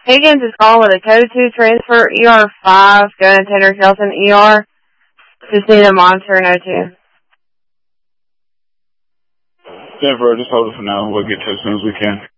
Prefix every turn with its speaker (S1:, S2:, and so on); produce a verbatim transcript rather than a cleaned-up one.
S1: Higgins is calling with a code two transfer, E R five, going to Tanner Kelton, E R, Christina Monitor in O two.
S2: Denver, just hold it for now. We'll get to it as soon as we can.